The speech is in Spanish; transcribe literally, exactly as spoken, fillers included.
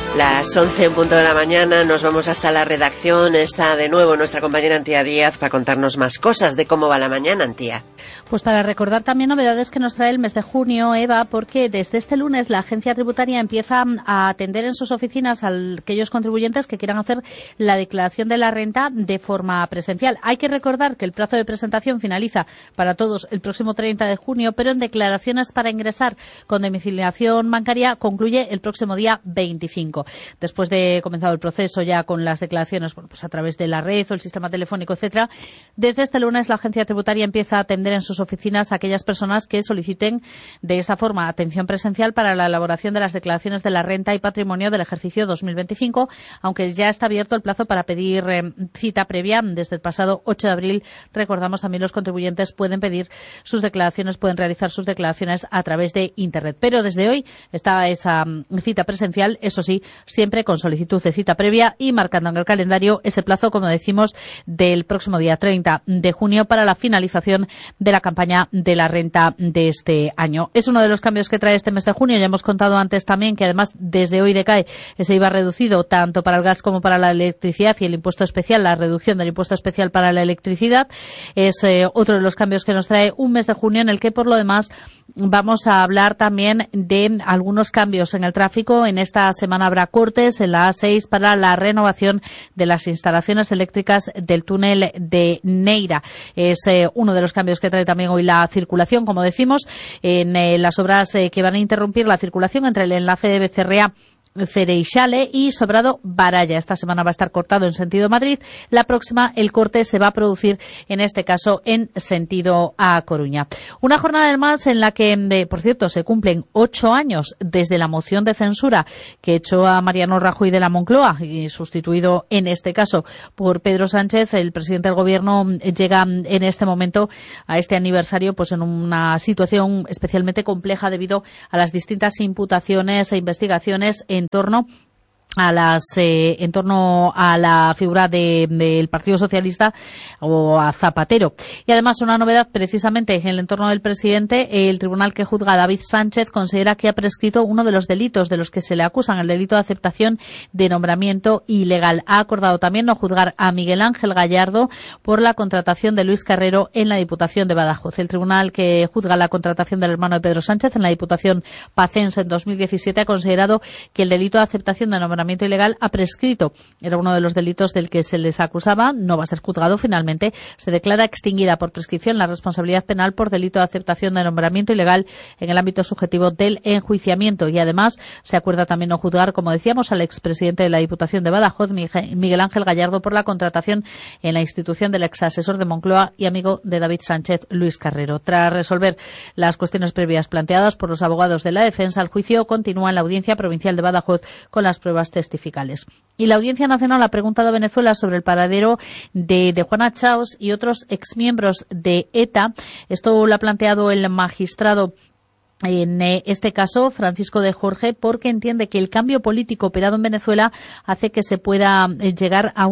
Las once en punto de la mañana, nos vamos hasta la redacción. Está de nuevo nuestra compañera Antía Díaz para contarnos más cosas de cómo va la mañana, Antía. Pues para recordar también novedades que nos trae el mes de junio, Eva, porque desde este lunes la agencia tributaria empieza a atender en sus oficinas a aquellos contribuyentes que quieran hacer la declaración de la renta de forma presencial. Hay que recordar que el plazo de presentación finaliza para todos el próximo treinta de junio, pero en declaraciones para ingresar con domiciliación bancaria concluye el próximo día veinticinco. Después de comenzado el proceso ya con las declaraciones, bueno, pues a través de la red o el sistema telefónico, etcétera, desde este lunes la agencia tributaria empieza a atender en sus oficinas a aquellas personas que soliciten de esta forma atención presencial para la elaboración de las declaraciones de la renta y patrimonio del ejercicio dos mil veinticinco, aunque ya está abierto el plazo para pedir eh, cita previa desde el pasado ocho de abril. Recordamos, también los contribuyentes pueden pedir sus declaraciones, pueden realizar sus declaraciones a través de Internet. Pero desde hoy está esa cita presencial, eso sí, siempre con solicitud de cita previa y marcando en el calendario ese plazo, como decimos, del próximo día treinta de junio para la finalización de la campaña de la renta de este año. Es uno de los cambios que trae este mes de junio. Ya hemos contado antes también que además desde hoy decae ese I V A reducido tanto para el gas como para la electricidad y el impuesto especial, la reducción del impuesto especial para la electricidad. Es eh, otro de los cambios que nos trae un mes de junio en el que, por lo demás, vamos a hablar también de algunos cambios en el tráfico. En esta semana habrá cortes en la A seis para la renovación de las instalaciones eléctricas del túnel de Neira. Es eh, uno de los cambios que trae también hoy la circulación, como decimos, en eh, las obras eh, que van a interrumpir la circulación entre el enlace de Becerrea, Cereixale y Sobrado Baralla. Esta semana va a estar cortado en sentido Madrid. La próxima, el corte se va a producir, en este caso, en sentido a Coruña. Una jornada además en la que, de, por cierto, se cumplen ocho años desde la moción de censura que echó a Mariano Rajoy de la Moncloa y sustituido, en este caso, por Pedro Sánchez. El presidente del Gobierno llega en este momento a este aniversario pues en una situación especialmente compleja debido a las distintas imputaciones e investigaciones en torno a las eh, en torno a la figura de, del Partido Socialista o a Zapatero. Y además una novedad precisamente en el entorno del presidente. El tribunal que juzga a David Sánchez considera que ha prescrito uno de los delitos de los que se le acusan, el delito de aceptación de nombramiento ilegal. Ha acordado también no juzgar a Miguel Ángel Gallardo por la contratación de Luis Carrero en la Diputación de Badajoz. El tribunal que juzga la contratación del hermano de Pedro Sánchez en la Diputación pacense en dos mil diecisiete ha considerado que el delito de aceptación de nombramiento ilegal ha prescrito. Era uno de los delitos del que se les acusaba, no va a ser juzgado finalmente. Se declara extinguida por prescripción la responsabilidad penal por delito de aceptación de nombramiento ilegal en el ámbito subjetivo del enjuiciamiento. Y además se acuerda también no juzgar, como decíamos, al expresidente de la Diputación de Badajoz, Miguel Ángel Gallardo, por la contratación en la institución del exasesor de Moncloa y amigo de David Sánchez, Luis Carrero. Tras resolver las cuestiones previas planteadas por los abogados de la defensa, el juicio continúa en la Audiencia Provincial de Badajoz con las pruebas testificales. Y la Audiencia Nacional ha preguntado a Venezuela sobre el paradero de, de Juana Chaos y otros exmiembros de ETA. Esto lo ha planteado el magistrado, en este caso Francisco de Jorge, porque entiende que el cambio político operado en Venezuela hace que se pueda llegar a